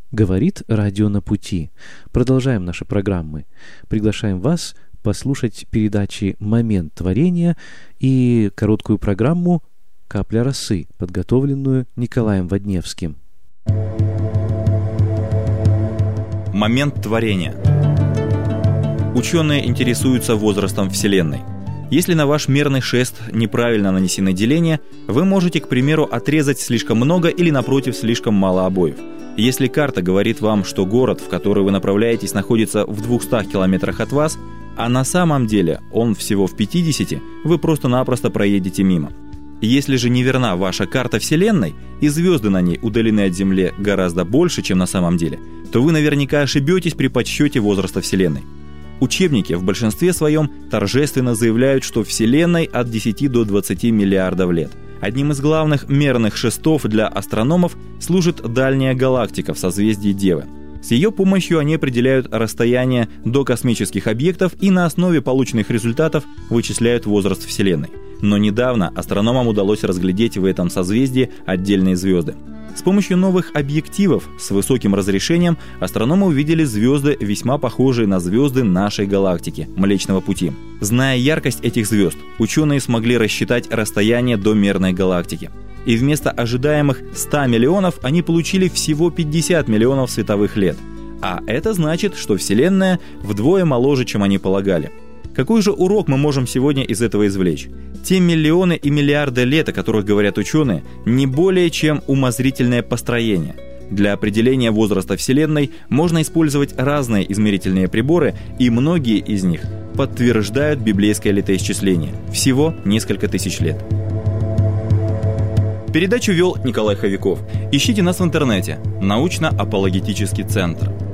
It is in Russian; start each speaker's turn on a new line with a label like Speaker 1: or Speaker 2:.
Speaker 1: Говорит радио «На пути». Продолжаем наши программы. Приглашаем вас послушать передачи «Момент творения» и короткую программу «Капля росы», подготовленную Николаем Водневским.
Speaker 2: Момент творения. Ученые интересуются возрастом Вселенной. Если на ваш мерный шест неправильно нанесены деления, вы можете, к примеру, отрезать слишком много или, напротив, слишком мало обоев. Если карта говорит вам, что город, в который вы направляетесь, находится в 200 километрах от вас, а на самом деле он всего в 50, вы просто-напросто проедете мимо. Если же неверна ваша карта Вселенной, и звезды на ней удалены от Земли гораздо больше, чем на самом деле, то вы наверняка ошибетесь при подсчете возраста Вселенной. Учебники в большинстве своем торжественно заявляют, что Вселенной от 10 до 20 миллиардов лет. Одним из главных мерных шестов для астрономов служит дальняя галактика в созвездии Девы. С ее помощью они определяют расстояние до космических объектов и на основе полученных результатов вычисляют возраст Вселенной. Но недавно астрономам удалось разглядеть в этом созвездии отдельные звезды. С помощью новых объективов с высоким разрешением астрономы увидели звезды, весьма похожие на звезды нашей галактики – Млечного Пути. Зная яркость этих звезд, ученые смогли рассчитать расстояние до мерной галактики. И вместо ожидаемых 100 миллионов они получили всего 50 миллионов световых лет. А это значит, что Вселенная вдвое моложе, чем они полагали. Какой же урок мы можем сегодня из этого извлечь? Те миллионы и миллиарды лет, о которых говорят ученые, не более чем умозрительное построение. Для определения возраста Вселенной можно использовать разные измерительные приборы, и многие из них подтверждают библейское летоисчисление – всего несколько тысяч лет. Передачу вел Николай Ховяков. Ищите нас в интернете. Научно-апологетический центр.